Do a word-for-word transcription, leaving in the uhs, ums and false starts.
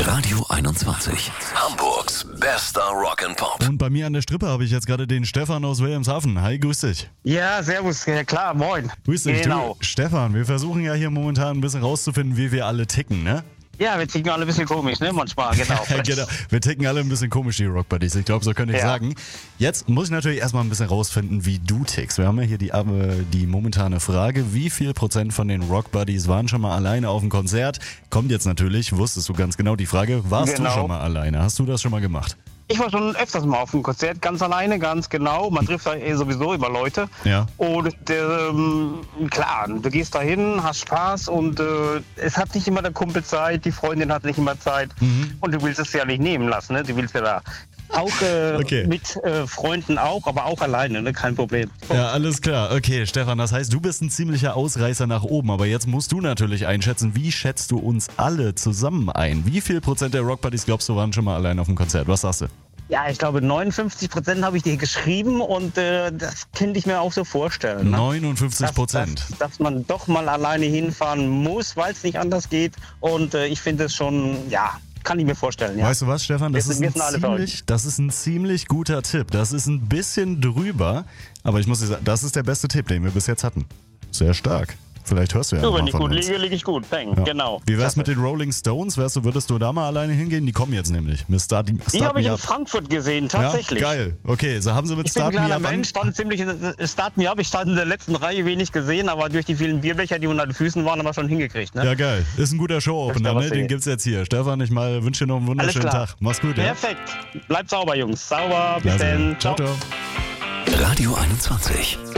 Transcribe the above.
Radio einundzwanzig. Hamburgs bester Rock'n'Pop. Und bei mir an der Strippe habe ich jetzt gerade den Stefan aus Wilhelmshaven. Hi, grüß dich. Ja, servus, ja klar, moin. Grüß dich. Genau. Du, Stefan, wir versuchen ja hier momentan ein bisschen rauszufinden, wie wir alle ticken, ne? Ja, wir ticken alle ein bisschen komisch, ne, manchmal, genau. Genau. Wir ticken alle ein bisschen komisch, die Rock Buddies. Ich glaube, so könnte ich Ja. sagen. Jetzt muss ich natürlich erstmal ein bisschen rausfinden, wie du tickst. Wir haben ja hier die, äh, die momentane Frage, wie viel Prozent von den Rock Buddies waren schon mal alleine auf dem Konzert? Kommt jetzt natürlich, wusstest du ganz genau die Frage, warst Genau. du schon mal alleine? Hast du das schon mal gemacht? Ich war schon öfters mal auf einem Konzert, ganz alleine, ganz genau. Man trifft da eh sowieso über Leute. Ja. Und ähm, klar, du gehst da hin, hast Spaß und äh, es hat nicht immer der Kumpel Zeit, die Freundin hat nicht immer Zeit. Mhm. Und du willst es ja nicht nehmen lassen, ne? Du willst ja da auch äh, Okay. mit äh, Freunden auch, aber auch alleine, ne? Kein Problem. Ja, alles klar. Okay, Stefan, das heißt, du bist ein ziemlicher Ausreißer nach oben. Aber jetzt musst du natürlich einschätzen, wie schätzt du uns alle zusammen ein? Wie viel Prozent der Rock Buddies glaubst du waren schon mal allein auf dem Konzert? Was sagst du? Ja, ich glaube neunundfünfzig Prozent habe ich dir geschrieben und äh, das könnte ich mir auch so vorstellen. Ne? neunundfünfzig Prozent. Dass, dass, dass man doch mal alleine hinfahren muss, weil es nicht anders geht. Und äh, ich finde es schon, ja, kann ich mir vorstellen. Ja. Weißt du was, Stefan? Das Wir ist, sind- wir ein sind alle ziemlich, das ist ein ziemlich guter Tipp. Das ist ein bisschen drüber, aber ich muss dir sagen, das ist der beste Tipp, den wir bis jetzt hatten. Sehr stark. Vielleicht hörst du ja So, noch wenn mal ich von gut uns. liege, liege ich gut. Bang, Ja. genau. Wie wär's mit Klasse. den Rolling Stones? Wärst du, würdest du da mal alleine hingehen? Die kommen jetzt nämlich. Mit Start, Die Start habe ich Me in Up. Frankfurt gesehen, Ja, tatsächlich. geil. Okay, so haben sie mit Ich bin ein Start Me kleiner Up an- Mensch, stand ziemlich, äh, Start Me Up. Ich stand in der letzten Reihe wenig gesehen, aber durch die vielen Bierbecher, die unter den Füßen waren, haben wir schon hingekriegt. Ne? Ja, geil. Ist ein guter Show-Opener, Möchte was ne? Den sehen. gibt's jetzt hier. Stefan, ich mal wünsche dir noch einen Alles wunderschönen klar. Tag. Mach's gut, ja? Perfekt. Bleibt sauber, Jungs. Sauber. Bis Klasse. dann. Ciao, ciao. Radio einundzwanzig.